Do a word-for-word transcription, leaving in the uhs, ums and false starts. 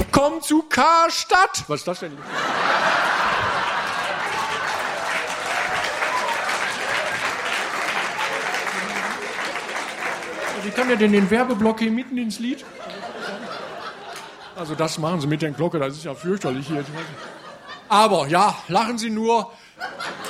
Komm zu Karstadt. Was ist das denn? Wie kann der denn den Werbeblock hier mitten ins Lied? Also das machen Sie mit der Glocke, das ist ja fürchterlich hier. Aber ja, lachen Sie nur.